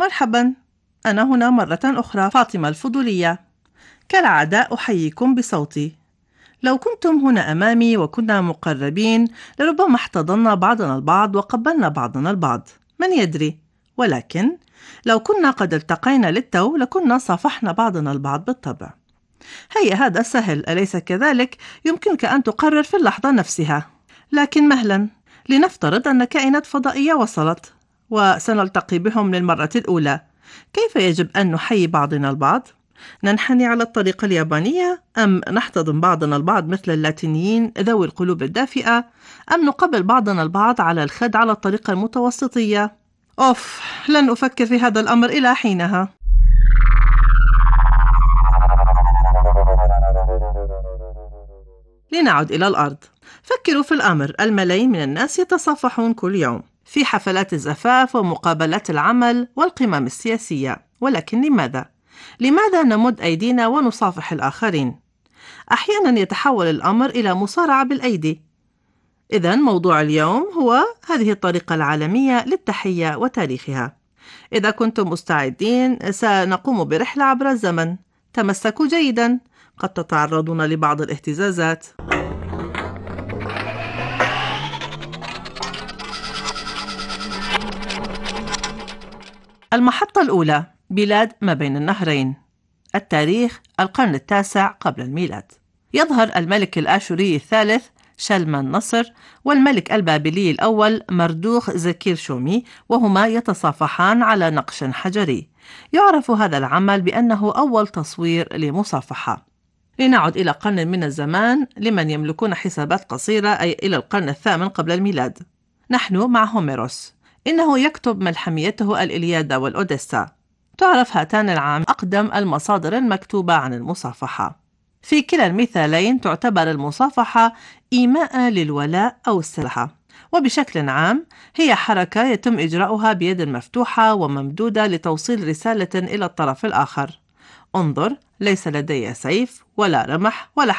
مرحبا، أنا هنا مرة أخرى فاطمة الفضولية. كالعادة أحييكم بصوتي. لو كنتم هنا أمامي وكنا مقربين لربما احتضنا بعضنا البعض وقبلنا بعضنا البعض، من يدري؟ ولكن لو كنا قد التقينا للتو لكنا صافحنا بعضنا البعض بالطبع. هيا، هذا سهل أليس كذلك؟ يمكنك أن تقرر في اللحظة نفسها. لكن مهلا، لنفترض أن كائنات فضائية وصلت وسنلتقي بهم للمرة الأولى. كيف يجب أن نحيي بعضنا البعض؟ ننحني على الطريقة اليابانية أم نحتضن بعضنا البعض مثل اللاتينيين ذوي القلوب الدافئة، أم نقبل بعضنا البعض على الخد على الطريقة المتوسطية؟ أوف، لن أفكر في هذا الأمر إلى حينها. لنعد إلى الأرض. فكروا في الأمر، الملايين من الناس يتصافحون كل يوم في حفلات الزفاف ومقابلات العمل والقمم السياسية، ولكن لماذا؟ لماذا نمد أيدينا ونصافح الآخرين؟ أحيانا يتحول الأمر إلى مصارعة بالأيدي. إذن موضوع اليوم هو هذه الطريقة العالمية للتحية وتاريخها. إذا كنتم مستعدين سنقوم برحلة عبر الزمن. تمسكوا جيدا، قد تتعرضون لبعض الاهتزازات. المحطة الأولى، بلاد ما بين النهرين. التاريخ القرن التاسع قبل الميلاد. يظهر الملك الآشوري الثالث شلمن نصر والملك البابلي الأول مردوخ زكير شومي، وهما يتصافحان على نقش حجري. يعرف هذا العمل بأنه أول تصوير لمصافحة. لنعد إلى قرن من الزمان لمن يملكون حسابات قصيرة، أي إلى القرن الثامن قبل الميلاد. نحن مع هوميروس، إنه يكتب ملحميته الإلياذة والأوديسا. تعرف هاتان العام أقدم المصادر المكتوبة عن المصافحة. في كلا المثالين تعتبر المصافحة إيماء للولاء أو السلحة، وبشكل عام هي حركة يتم إجراؤها بيد مفتوحة وممدودة لتوصيل رسالة إلى الطرف الآخر. انظر، ليس لدي سيف ولا رمح ولا